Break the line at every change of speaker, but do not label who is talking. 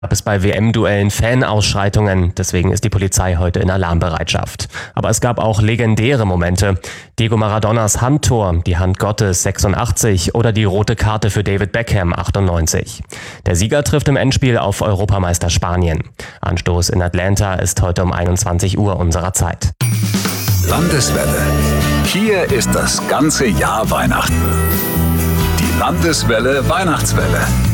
Gab es bei WM-Duellen Fanausschreitungen, deswegen ist die Polizei heute in Alarmbereitschaft. Aber es gab auch legendäre Momente. Diego Maradonas Handtor, die Hand Gottes 86 oder die rote Karte für David Beckham 98. Der Sieger trifft im Endspiel auf Europameister Spanien. Anstoß in Atlanta ist heute um 21 Uhr unserer Zeit.
Landeswelle. Hier ist das ganze Jahr Weihnachten. Die Landeswelle Weihnachtswelle.